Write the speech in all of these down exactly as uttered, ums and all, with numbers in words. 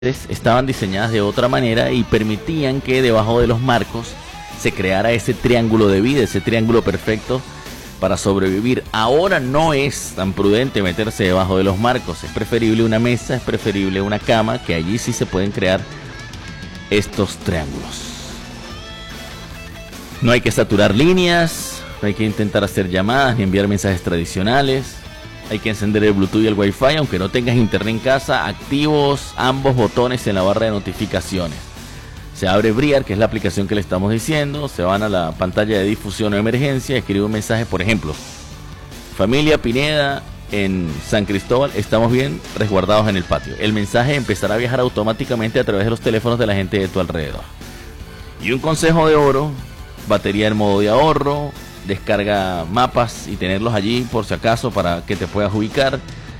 estaban diseñadas de otra manera y permitían que debajo de los marcos se creara ese triángulo de vida, ese triángulo perfecto para sobrevivir. Ahora no es tan prudente meterse debajo de los marcos, es preferible una mesa, es preferible una cama, que allí sí se pueden crear estos triángulos. No hay que saturar líneas, no hay que intentar hacer llamadas ni enviar mensajes tradicionales. Hay que encender el Bluetooth y el Wi-Fi, aunque no tengas internet en casa, activos ambos botones en la barra de notificaciones. Se abre Briar, que es la aplicación que le estamos diciendo, se van a la pantalla de difusión o emergencia, escribe un mensaje, por ejemplo: familia Pineda en San Cristóbal, estamos bien resguardados en el patio. El mensaje empezará a viajar automáticamente a través de los teléfonos de la gente de tu alrededor. Y un consejo de oro: batería en modo de ahorro, descarga mapas y tenerlos allí por si acaso para que te puedas ubicar.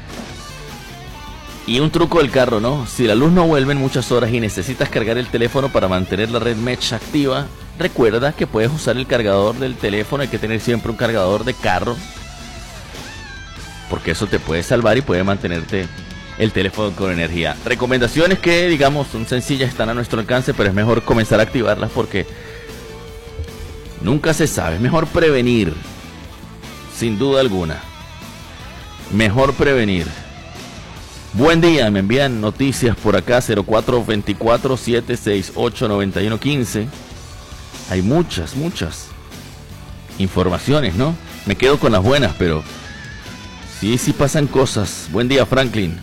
Y un truco del carro, ¿no? Si la luz no vuelve en muchas horas y necesitas cargar el teléfono para mantener la red Mesh activa, recuerda que puedes usar el cargador del teléfono. Hay que tener siempre un cargador de carro, porque eso te puede salvar y puede mantenerte el teléfono con energía. Recomendaciones que, digamos, son sencillas, están a nuestro alcance, pero es mejor comenzar a activarlas porque nunca se sabe. Es mejor prevenir, sin duda alguna. Mejor prevenir. Buen día, me envían noticias por acá, cero cuatro dos cuatro, siete seis ocho, nueve uno uno cinco. Hay muchas, muchas informaciones, ¿no? Me quedo con las buenas, pero sí, sí pasan cosas. Buen día, Franklin.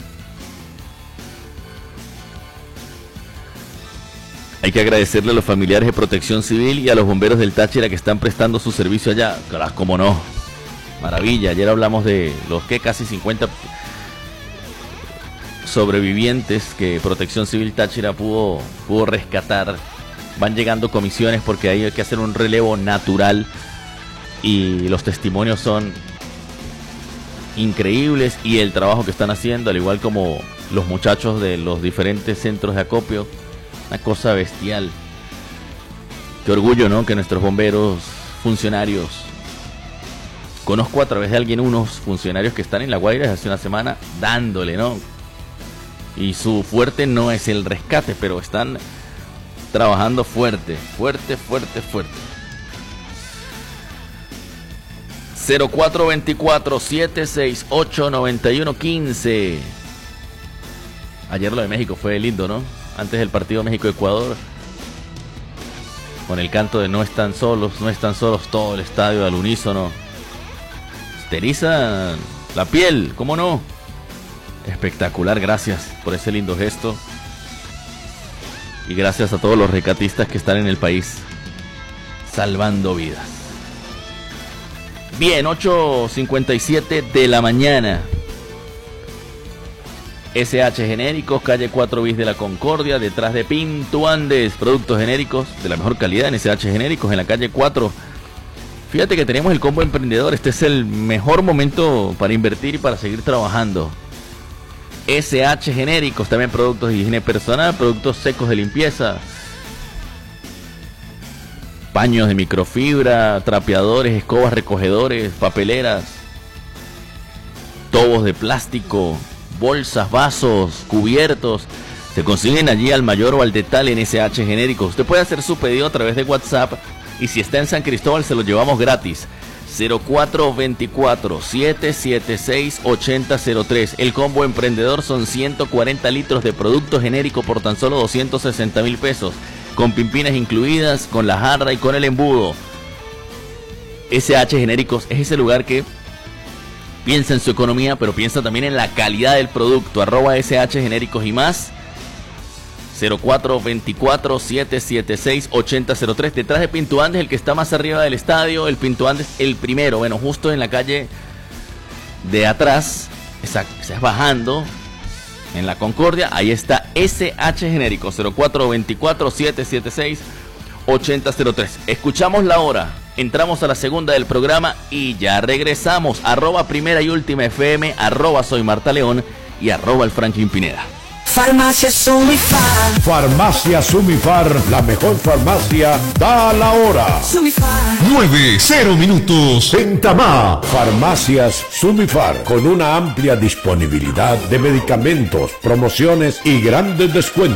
Hay que agradecerle a los familiares de Protección Civil y a los bomberos del Táchira que están prestando su servicio allá. Claro, cómo no. Maravilla. Ayer hablamos de los que casi cincuenta sobrevivientes que Protección Civil Táchira pudo, pudo rescatar. Van llegando comisiones porque hay que hacer un relevo natural y los testimonios son increíbles, y el trabajo que están haciendo, al igual como los muchachos de los diferentes centros de acopio. Una cosa bestial. Qué orgullo, ¿no? Que nuestros bomberos, funcionarios. Conozco a través de alguien unos funcionarios que están en La Guaira desde hace una semana dándole, ¿no? Y su fuerte no es el rescate, pero están trabajando fuerte, fuerte, fuerte, fuerte. cero cuatro dos cuatro, siete seis ocho, nueve uno uno cinco. Ayer lo de México fue lindo, ¿no? Antes del partido México-Ecuador, con el canto de no están solos, no están solos, todo el estadio al unísono. Esterizan la piel, ¿cómo no? Espectacular, gracias por ese lindo gesto. Y gracias a todos los rescatistas que están en el país salvando vidas. Bien, ocho cincuenta y siete de la mañana. S H Genéricos, calle cuatro bis de la Concordia, detrás de Pinto Andes. Productos genéricos de la mejor calidad en S H Genéricos, en la calle cuatro. Fíjate que tenemos el combo emprendedor. Este es el mejor momento para invertir y para seguir trabajando. S H Genéricos, también productos de higiene personal, productos secos de limpieza, paños de microfibra, trapeadores, escobas, recogedores, papeleras, tobos de plástico, bolsas, vasos, cubiertos. Se consiguen allí al mayor o al detal en S H Genéricos. Usted puede hacer su pedido a través de WhatsApp y si está en San Cristóbal se lo llevamos gratis. cero cuatro dos cuatro, siete siete seis, ocho cero cero tres. El combo emprendedor son ciento cuarenta litros de producto genérico por tan solo doscientos sesenta mil pesos, con pimpinas incluidas, con la jarra y con el embudo. S H Genéricos es ese lugar que piensa en su economía, pero piensa también en la calidad del producto. Arroba S H Genéricos y más. cero cuatro dos cuatro, siete siete seis, ocho cero cero tres. Detrás de Pinto Andes, el que está más arriba del estadio. El Pinto Andes, el primero. Bueno, justo en la calle de atrás. Exacto, estás bajando en la Concordia. Ahí está S H Genéricos. cero cuatro dos cuatro, siete siete seis, ocho cero cero tres. Escuchamos la hora. Entramos a la segunda del programa y ya regresamos. Arroba primera y última F M, arroba soy Marta León y arroba el Franklin Pineda. Farmacia Sumifar. Farmacia Sumifar, la mejor farmacia, da la hora. Sumifar. nueve, cero minutos. En Tamá, Farmacias Sumifar, con una amplia disponibilidad de medicamentos, promociones y grandes descuentos.